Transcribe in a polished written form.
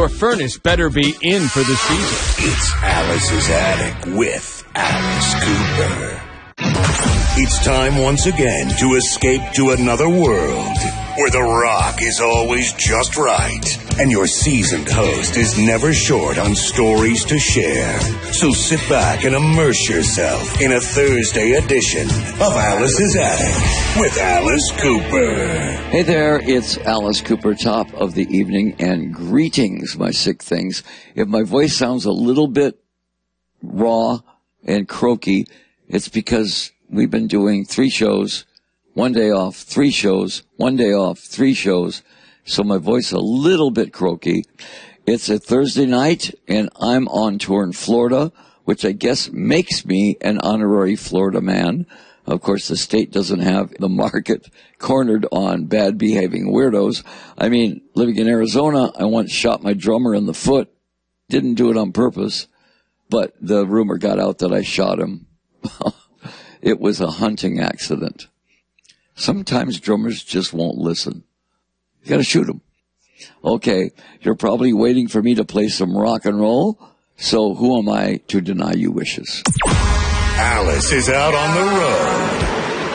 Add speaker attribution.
Speaker 1: your furnace better be in for the season.
Speaker 2: It's Alice's Attic with Alice Cooper. It's time once again to escape to another world where the rock is always just right and your seasoned host is never short on stories to share. So sit back and immerse yourself in a Thursday edition of Alice's Attic with Alice Cooper.
Speaker 3: Hey there, it's Alice Cooper, top of the evening, and greetings, my sick things. If my voice sounds a little bit raw and croaky, it's because we've been doing 3 shows, 1 day off, 3 shows, 1 day off, 3 shows. So my voice a little bit croaky. It's a Thursday night, and I'm on tour in Florida, which I guess makes me an honorary Florida man. Of course, the state doesn't have the market cornered on bad-behaving weirdos. I mean, living in Arizona, I once shot my drummer in the foot. Didn't do it on purpose, but the rumor got out that I shot him. It was a hunting accident. Sometimes drummers just won't listen. You gotta shoot them. Okay, you're probably waiting for me to play some rock and roll, so who am I to deny you wishes?
Speaker 2: Alice is out on the road.